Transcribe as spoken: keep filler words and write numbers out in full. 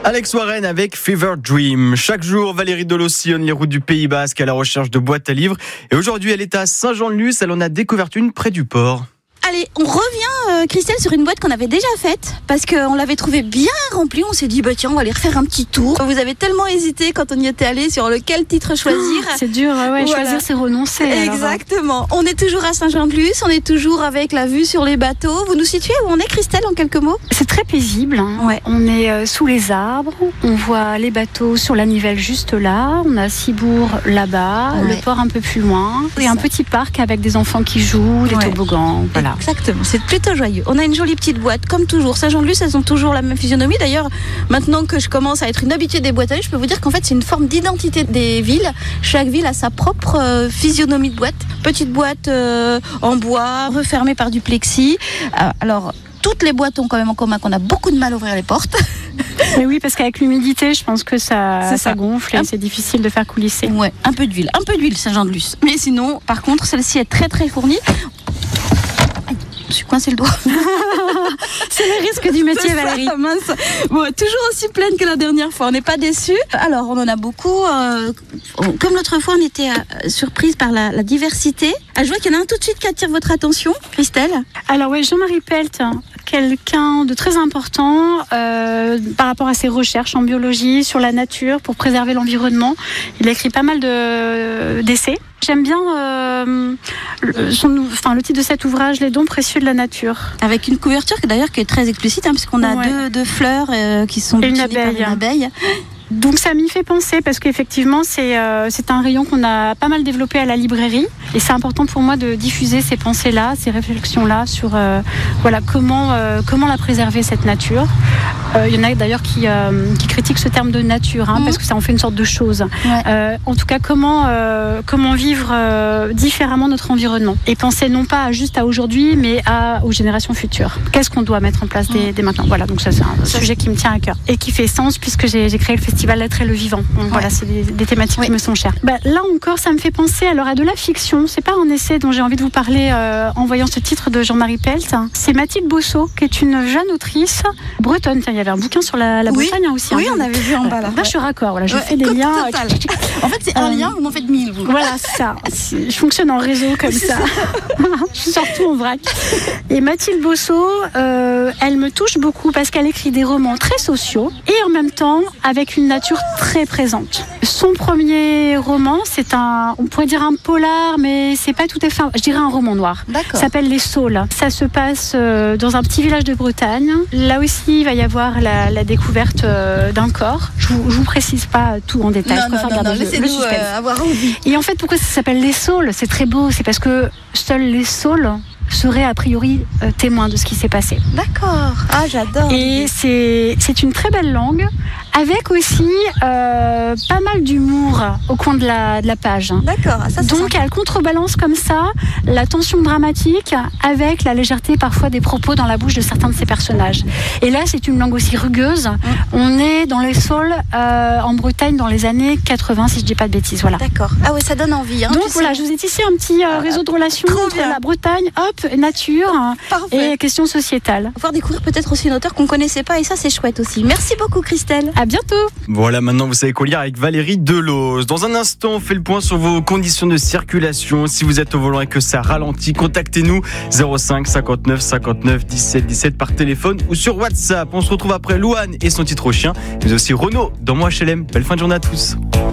Alex Warren avec Fever Dream. Chaque jour, Valérie Delot sillonne les routes du Pays Basque à la recherche de boîtes à livres. Et aujourd'hui, elle est à Saint-Jean-de-Luz. Elle en a découvert une près du port. Allez, on revient, euh, Christelle, sur une boîte qu'on avait déjà faite parce qu'on l'avait trouvée bien remplie. On s'est dit, bah tiens, on va aller refaire un petit tour. Vous avez tellement hésité quand on y était allé sur lequel titre choisir. Oh, c'est dur, ouais, voilà. Choisir, c'est renoncer. Exactement. Alors. On est toujours à Saint-Jean-de-Luz, on est toujours avec la vue sur les bateaux. Vous nous situez où on est, Christelle, en quelques mots? C'est très paisible. Hein. Ouais. On est euh, sous les arbres, on voit les bateaux sur la nivelle juste là. On a Cibourg là-bas, ouais. Le port un peu plus loin. Et un petit parc avec des enfants qui jouent, des ouais. toboggans. Voilà. Exactement. C'est plutôt joyeux. On a une jolie petite boîte, comme toujours. Saint-Jean-de-Luz, elles ont toujours la même physionomie. D'ailleurs, maintenant que je commence à être une habituée des boîtes à livres, je peux vous dire qu'en fait, c'est une forme d'identité des villes. Chaque ville a sa propre euh, physionomie de boîte. Petite boîte euh, en bois, refermée par du plexi. Euh, alors, toutes les boîtes ont quand même en commun qu'on a beaucoup de mal à ouvrir les portes. Mais oui, parce qu'avec l'humidité, je pense que ça, ça. ça gonfle et un... c'est difficile de faire coulisser. Ouais, un peu d'huile, un peu d'huile, Saint-Jean-de-Luz. Mais sinon, par contre, celle-ci est très très fournie. Je suis coincé le doigt. C'est le risque du métier, ça, Valérie. Mince. Bon, toujours aussi pleine que la dernière fois. On n'est pas déçus. Alors, on en a beaucoup. Euh, comme l'autre fois, on était euh, surprise par la, la diversité. Ah, je vois qu'il y en a un tout de suite qui attire votre attention, Christelle. Alors oui, Jean-Marie Pelt, quelqu'un de très important euh, par rapport à ses recherches en biologie, sur la nature, pour préserver l'environnement. Il a écrit pas mal de, d'essais. J'aime bien euh, le, son, enfin, le titre de cet ouvrage, Les dons précieux de la nature. Avec une couverture qui d'ailleurs qui est très explicite, hein, puisqu'on a ouais. deux, deux fleurs euh, qui sont une abeille. Par une abeille. Donc ça m'y fait penser parce qu'effectivement c'est, euh, c'est un rayon qu'on a pas mal développé à la librairie et c'est important pour moi de diffuser ces pensées-là, ces réflexions-là sur euh, voilà, comment, euh, comment la préserver cette nature. Il euh, y en a d'ailleurs qui, euh, qui critiquent ce terme de nature hein, mmh. parce que ça en fait une sorte de chose. Ouais. Euh, en tout cas, comment, euh, comment vivre euh, différemment notre environnement et penser non pas juste à aujourd'hui mais à, aux générations futures. Qu'est-ce qu'on doit mettre en place dès, dès maintenant? Voilà, donc ça c'est un ça, sujet qui me tient à cœur et qui fait sens puisque j'ai, j'ai créé le festival L'être et le vivant. Donc, ouais. Voilà, c'est des, des thématiques oui. qui me sont chères. Bah, là encore, ça me fait penser alors à de la fiction. C'est pas un essai dont j'ai envie de vous parler euh, en voyant ce titre de Jean-Marie Pelt. C'est Mathilde Bosso, qui est une jeune autrice bretonne. Tiens, il y avait un bouquin sur la, la oui. Bretagne hein, aussi. Oui, hein. on avait vu en bas là. Là, ouais. je suis raccord. Voilà, je ouais. fais des liens. Total. En fait, c'est un euh, lien, vous m'en faites mille. Vous. Voilà, ça. Je fonctionne en réseau comme ça. Je sors tout en vrac. Et Mathilde Bosso, euh, elle me touche beaucoup parce qu'elle écrit des romans très sociaux et en même temps avec une nature très présente. Son premier roman, c'est un, on pourrait dire un polar, mais c'est pas tout à fait, je dirais un roman noir. D'accord. Ça s'appelle Les Saules. Ça se passe euh, dans un petit village de Bretagne. Là aussi, il va y avoir la, la découverte euh, d'un corps. Je vous, je vous précise pas tout en détail. Non, je préfère non, non, garder non, le, le suspense. Euh, avoir envie. Et en fait, pourquoi ça s'appelle Les Saules? C'est très beau. C'est parce que seuls les saules seraient a priori euh, témoins de ce qui s'est passé. D'accord. Ah, j'adore. Et c'est, c'est une très belle langue, avec aussi euh, pas mal d'humour au coin de la, de la page. D'accord. Ça, donc elle contrebalance comme ça la tension dramatique avec la légèreté parfois des propos dans la bouche de certains de ses personnages. Et là, c'est une langue aussi rugueuse. Mmh. On est dans les Saules euh, en Bretagne dans les années quatre-vingts, si je dis pas de bêtises. Voilà. D'accord. Ah oui, ça donne envie. Hein, donc voilà, je vous ai tissé un petit euh, réseau de relations entre la Bretagne, hop, nature Parfait. Et questions sociétales. Pouvoir découvrir peut-être aussi une auteure qu'on connaissait pas et ça c'est chouette aussi. Merci beaucoup Christelle. À bientôt. Voilà, maintenant vous savez quoi lire avec Valérie Delot. Dans un instant, on fait le point sur vos conditions de circulation. Si vous êtes au volant et que ça ralentit, contactez-nous zéro cinq cinquante-neuf cinquante-neuf dix-sept dix-sept par téléphone ou sur WhatsApp. On se retrouve après Louane et son titre au chien, mais aussi Renaud dans Moi H L M. Belle fin de journée à tous.